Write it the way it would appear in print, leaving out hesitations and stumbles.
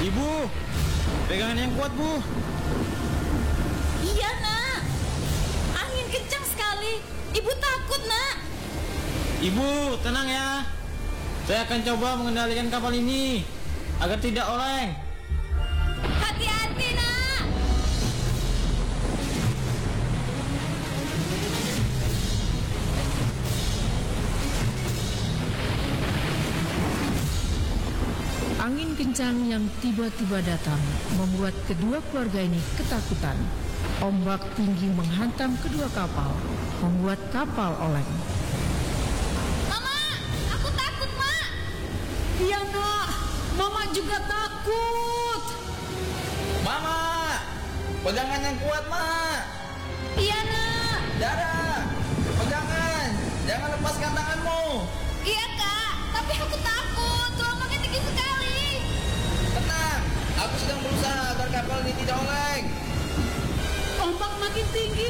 Ibu, pegangan yang kuat, Bu. Iya, Nak. Angin kencang sekali. Ibu takut, Nak. Ibu, tenang ya. Saya akan coba mengendalikan kapal ini agar tidak oleng. Hati-hati, Nak. Angin kencang yang tiba-tiba datang membuat kedua keluarga ini ketakutan. Ombak tinggi menghantam kedua kapal, membuat kapal oleng. Mama, aku takut, Mak. Iya, Nak. Mama juga takut. Mama, pegangan yang kuat, Mak. Iya, Nak. Dara, pegangan. Jangan lepaskan tanganmu. Iya, Kak. Tapi aku takut. Gelombangnya tinggi sekali. Tenang, aku sedang berusaha agar kapal ini tidak oleng. Ombak makin tinggi,